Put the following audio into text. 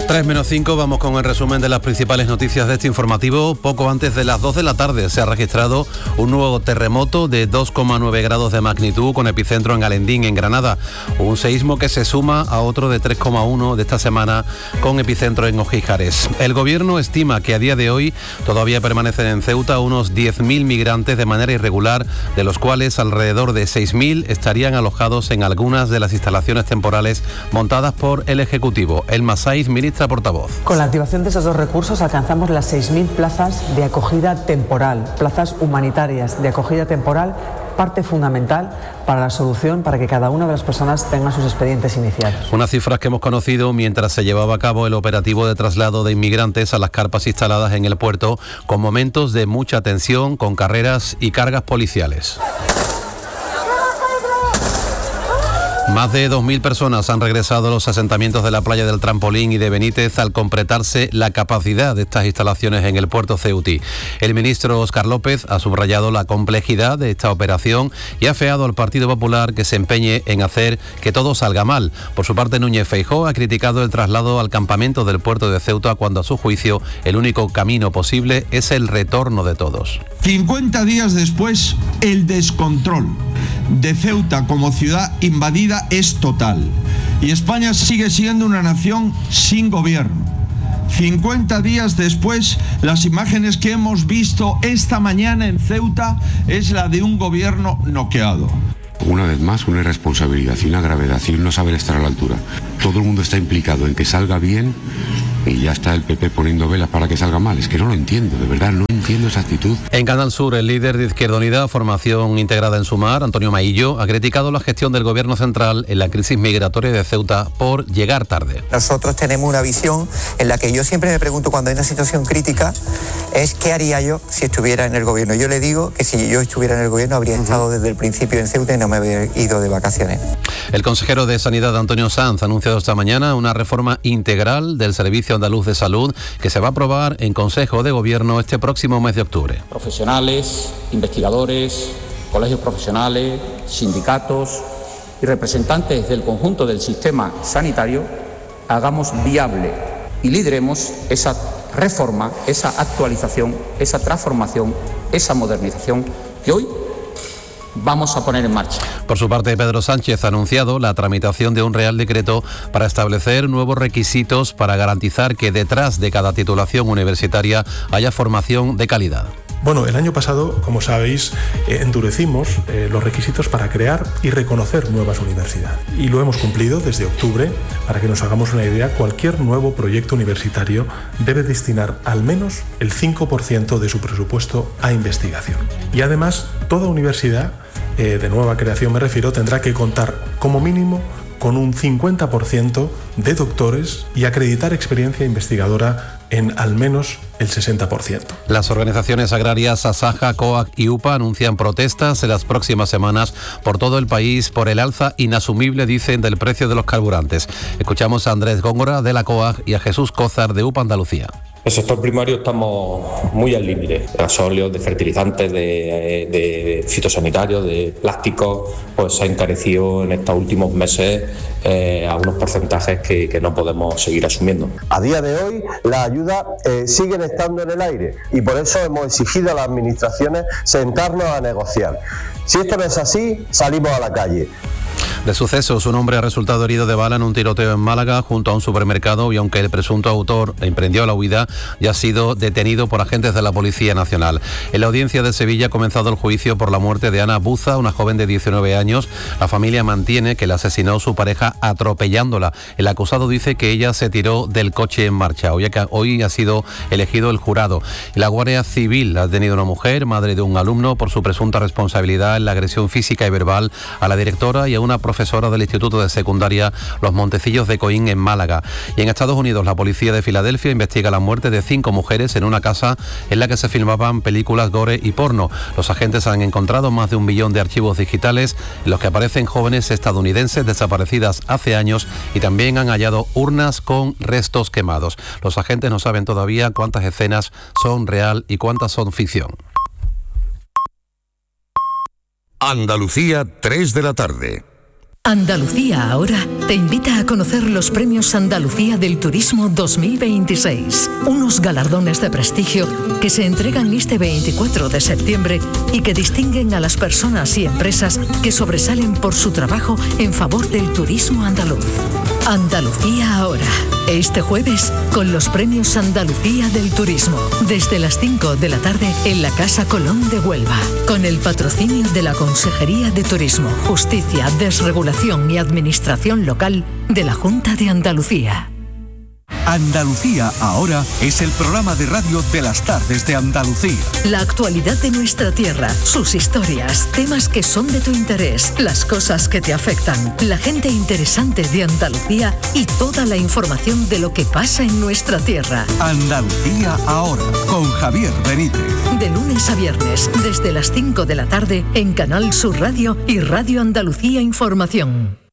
3:05, vamos con el resumen de las principales noticias de este informativo. Poco antes de las 2 de la tarde se ha registrado un nuevo terremoto de 2,9 grados de magnitud con epicentro en Alendín, en Granada. Un seísmo que se suma a otro de 3,1 de esta semana con epicentro en Ojíjares. El gobierno estima que a día de hoy todavía permanecen en Ceuta unos 10.000 migrantes de manera irregular, de los cuales alrededor de 6.000 estarían alojados en algunas de las instalaciones temporales montadas por el Ejecutivo. Elma Saiz, ministra portavoz. Con la activación de esos dos recursos alcanzamos las 6.000 plazas de acogida temporal, plazas humanitarias de acogida temporal, parte fundamental para la solución para que cada una de las personas tenga sus expedientes iniciados. Unas cifras que hemos conocido mientras se llevaba a cabo el operativo de traslado de inmigrantes a las carpas instaladas en el puerto, con momentos de mucha tensión, con carreras y cargas policiales. Más de 2.000 personas han regresado a los asentamientos de la playa del Trampolín y de Benítez al completarse la capacidad de estas instalaciones en el puerto ceutí. El ministro Óscar López ha subrayado la complejidad de esta operación y ha afeado al Partido Popular que se empeñe en hacer que todo salga mal. Por su parte, Núñez Feijóo ha criticado el traslado al campamento del puerto de Ceuta cuando, a su juicio, el único camino posible es el retorno de todos. 50 días después, el descontrol de Ceuta como ciudad invadida es total y España sigue siendo una nación sin gobierno. 50 días después, las imágenes que hemos visto esta mañana en Ceuta es la de un gobierno noqueado. Una vez más, una irresponsabilidad y una gravedad y un no saber estar a la altura. Todo el mundo está implicado en que salga bien y ya está el PP poniendo velas para que salga mal. Es que no lo entiendo, de verdad, no entiendo esa actitud. En Canal Sur, el líder de Izquierda Unida, formación integrada en Sumar, Antonio Maillo, ha criticado la gestión del Gobierno central en la crisis migratoria de Ceuta por llegar tarde. Nosotros tenemos una visión en la que yo siempre me pregunto cuando hay una situación crítica, es qué haría yo si estuviera en el Gobierno. Yo le digo que si yo estuviera en el Gobierno habría estado desde el principio en Ceuta y no me habría ido de vacaciones. El consejero de Sanidad, Antonio Sanz, ha anunciado esta mañana una reforma integral del Servicio Andaluz de Salud que se va a aprobar en Consejo de Gobierno este próximo mes de octubre. Profesionales, investigadores, colegios profesionales, sindicatos y representantes del conjunto del sistema sanitario hagamos viable y lideremos esa reforma, esa actualización, esa transformación, esa modernización que hoy vamos a poner en marcha. Por su parte, Pedro Sánchez ha anunciado la tramitación de un Real Decreto para establecer nuevos requisitos para garantizar que detrás de cada titulación universitaria haya formación de calidad. Bueno, el año pasado, como sabéis, endurecimos los requisitos para crear y reconocer nuevas universidades. Y lo hemos cumplido desde octubre. Para que nos hagamos una idea, cualquier nuevo proyecto universitario debe destinar al menos el 5% de su presupuesto a investigación. Y además, toda universidad, de nueva creación me refiero, tendrá que contar como mínimo con un 50% de doctores y acreditar experiencia investigadora en al menos el 60%. Las organizaciones agrarias Asaja, COAG y UPA anuncian protestas en las próximas semanas por todo el país por el alza inasumible, dicen, del precio de los carburantes. Escuchamos a Andrés Góngora de la COAG y a Jesús Cózar de UPA Andalucía. El sector primario estamos muy al límite. De gasóleos, de fertilizantes, de fitosanitarios, de plásticos, pues se ha encarecido en estos últimos meses a unos porcentajes que no podemos seguir asumiendo. A día de hoy las ayudas siguen estando en el aire y por eso hemos exigido a las administraciones sentarnos a negociar. Si esto no es así, salimos a la calle. De sucesos, un hombre ha resultado herido de bala en un tiroteo en Málaga junto a un supermercado y aunque el presunto autor emprendió la huida, ya ha sido detenido por agentes de la Policía Nacional. En la audiencia de Sevilla ha comenzado el juicio por la muerte de Ana Buza, una joven de 19 años. La familia mantiene que la asesinó su pareja atropellándola. El acusado dice que ella se tiró del coche en marcha. Hoy ha sido elegido el jurado. La Guardia Civil ha detenido a una mujer, madre de un alumno, por su presunta responsabilidad en la agresión física y verbal a la directora y a una profesora del Instituto de Secundaria Los Montecillos de Coín en Málaga. Y en Estados Unidos, la policía de Filadelfia investiga la muerte de 5 mujeres en una casa en la que se filmaban películas gore y porno. Los agentes han encontrado más de 1 millón de archivos digitales en los que aparecen jóvenes estadounidenses desaparecidas hace años y también han hallado urnas con restos quemados. Los agentes no saben todavía cuántas escenas son real y cuántas son ficción. Andalucía, 3 de la tarde. Andalucía Ahora te invita a conocer los premios Andalucía del Turismo 2026, unos galardones de prestigio que se entregan este 24 de septiembre y que distinguen a las personas y empresas que sobresalen por su trabajo en favor del turismo andaluz. Andalucía Ahora, este jueves con los premios Andalucía del Turismo, desde las 5 de la tarde en la Casa Colón de Huelva, con el patrocinio de la Consejería de Turismo, Justicia, Desregulación y Administración Local de la Junta de Andalucía. Andalucía Ahora es el programa de radio de las tardes de Andalucía. La actualidad de nuestra tierra, sus historias, temas que son de tu interés, las cosas que te afectan, la gente interesante de Andalucía y toda la información de lo que pasa en nuestra tierra. Andalucía Ahora, con Javier Benítez. De lunes a viernes, desde las 5 de la tarde, en Canal Sur Radio y Radio Andalucía Información.